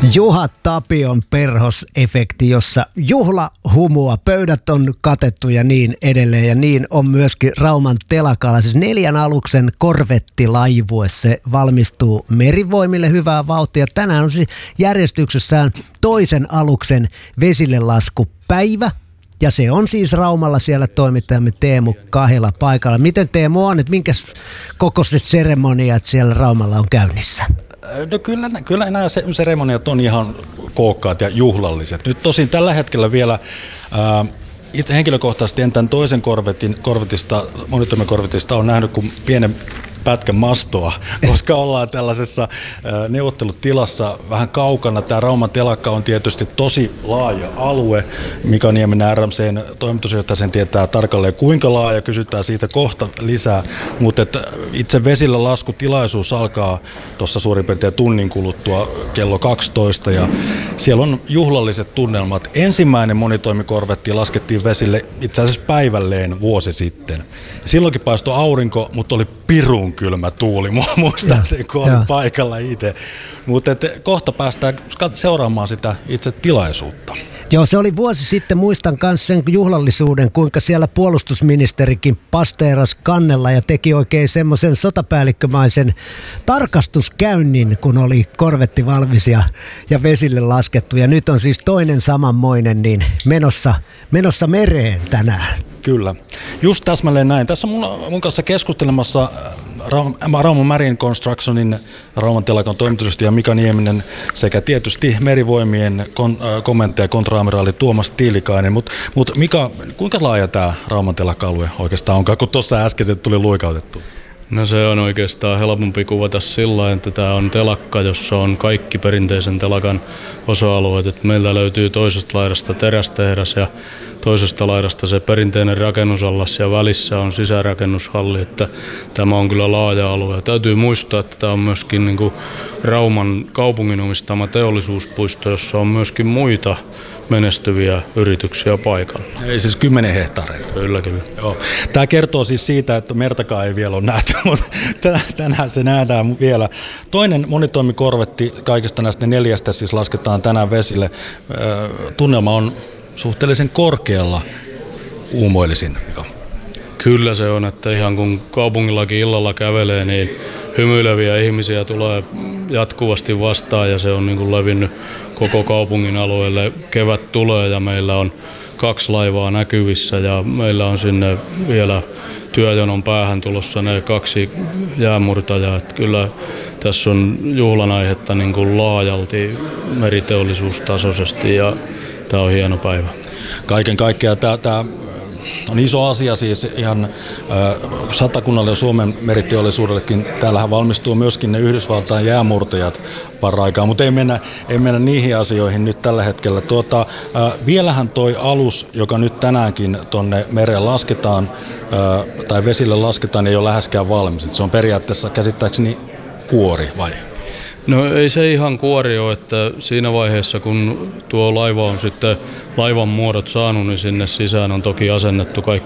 Juha Tapion perhosefekti, jossa juhlahumua, pöydät on katettu ja niin edelleen. Ja niin on myöskin Rauman telakalla. Siis 4 aluksen korvettilaivue, se valmistuu Merivoimille hyvää vauhtia. Tänään on siis järjestyksessään toisen aluksen vesille laskupäivä. Ja se on siis Raumalla siellä toimittajamme Teemu Kahila paikalla. Miten Teemu on, että minkäs kokoiset seremoniat siellä Raumalla on käynnissä? No kyllä nämä seremoniat on ihan kookkaat ja juhlalliset. Nyt tosin tällä hetkellä vielä itse henkilökohtaisesti en tämän toisen monitoimikorvetista on nähnyt kuin pienen pätkän mastoa, koska ollaan tällaisessa neuvottelutilassa vähän kaukana. Tämä Rauman telakka on tietysti tosi laaja alue. Mika Nieminen RMC:n toimitusjohtaja sen tietää tarkalleen kuinka laaja, kysytään siitä kohta lisää. Mutta itse vesillä laskutilaisuus alkaa tuossa suurin piirtein tunnin kuluttua kello 12 ja siellä on juhlalliset tunnelmat. Ensimmäinen monitoimikorvetti laskettiin vesille itse asiassa päivälleen vuosi sitten. Silloinkin paistoi aurinko, mutta oli pirun kylmä tuuli. Muistan sen, kun olin paikalla itse. Mutta kohta päästään seuraamaan sitä itse tilaisuutta. Joo, se oli vuosi sitten, muistan myös sen juhlallisuuden, kuinka siellä puolustusministerikin pasteeras kannella ja teki oikein semmoisen sotapäällikkömaisen tarkastuskäynnin, kun oli korvetti valmis ja vesille laskettu. Ja nyt on siis toinen samanmoinen niin menossa mereen tänään. Kyllä, just täsmälleen näin. Tässä on mun kanssa keskustelemassa Rauman Marine Constructionin Rauman telakan toimitusjohtaja Mika Nieminen sekä tietysti Merivoimien komentaja kontraamiraali Tuomas Tiilikainen. Mutta Mika, kuinka laaja tämä Rauman telakka-alue oikeastaan onkaan, kun tuossa äsken tuli luikautettu? No se on oikeastaan helpompi kuvata sillä, että tämä on telakka, jossa on kaikki perinteisen telakan osa-alueet. Että meiltä löytyy toisesta laidasta terästehdas ja toisesta laidasta se perinteinen rakennusallas ja välissä on sisärakennushalli. Että tämä on kyllä laaja alue. Ja täytyy muistaa, että tämä on myöskin niin kuin Rauman kaupungin omistama teollisuuspuisto, jossa on myöskin muita menestyviä yrityksiä paikalla. Ei siis 10 hehtaareita. Kyllä. Joo. Tämä kertoo siis siitä, että mertakaan ei vielä ole nähty, mutta tänään se nähdään vielä. Toinen monitoimikorvetti kaikista näistä 4 siis lasketaan tänään vesille. Tunnelma on suhteellisen korkealla uumoilisin. Kyllä se on, että ihan kun kaupungillakin illalla kävelee, niin hymyileviä ihmisiä tulee jatkuvasti vastaan ja se on niin kuin levinnyt koko kaupungin alueelle. Kevät tulee ja meillä on 2 laivaa näkyvissä ja meillä on sinne vielä työjonon päähän tulossa ne 2 jäämurtajaa. Että kyllä tässä on juhlan aihetta niin kuin laajalti meriteollisuustasoisesti ja tämä on hieno päivä. Kaiken kaikkiaan tämä on iso asia siis ihan Satakunnalle ja Suomen meriteollisuudellekin. Täällähän valmistuu myöskin ne Yhdysvaltain jäämurtajat paraikaa, mutta ei mennä niihin asioihin nyt tällä hetkellä. Vielähän toi alus, joka nyt tänäänkin tuonne mereen lasketaan tai vesille lasketaan, ei ole läheskään valmis. Se on periaatteessa käsittääkseni kuori vai? No ei se ihan kuori ole, että siinä vaiheessa kun tuo laiva on sitten laivan muodot saanut, niin sinne sisään on toki asennettu kaikki